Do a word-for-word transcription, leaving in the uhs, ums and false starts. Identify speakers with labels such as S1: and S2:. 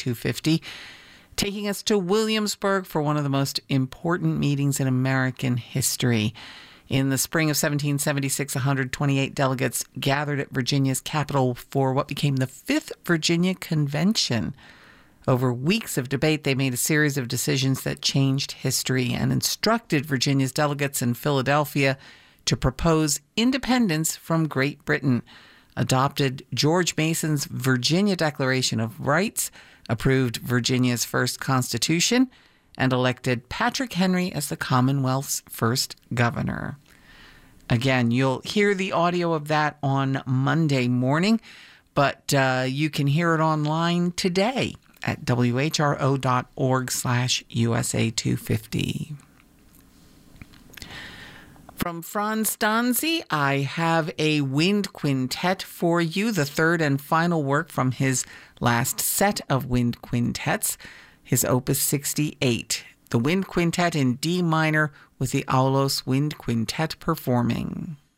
S1: two fifty, taking us to Williamsburg for one of the most important meetings in American history. In the spring of seventeen seventy-six, one hundred twenty-eight delegates gathered at Virginia's capital for what became the Fifth Virginia Convention. Over weeks of debate, they made a series of decisions that changed history and instructed Virginia's delegates in Philadelphia to propose independence from Great Britain, adopted George Mason's Virginia Declaration of Rights, approved Virginia's first constitution, and elected Patrick Henry as the Commonwealth's first governor. Again, you'll hear the audio of that on Monday morning, but uh, you can hear it online today at whro.org slash USA 250. From Franz Danzi, I have a wind quintet for you, the third and final work from his last set of wind quintets, his Opus sixty-eight, the wind quintet in D minor with the Aulos Wind Quintet performing.